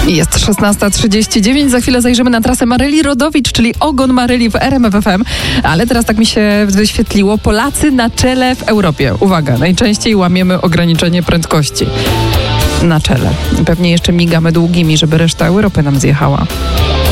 Jest 16:39, za chwilę zajrzymy na trasę Maryli Rodowicz, czyli ogon Maryli w RMF FM, ale teraz tak mi się wyświetliło, Polacy na czele w Europie. Uwaga, najczęściej łamiemy ograniczenie prędkości. Na czele. Pewnie jeszcze migamy długimi, żeby reszta Europy nam zjechała.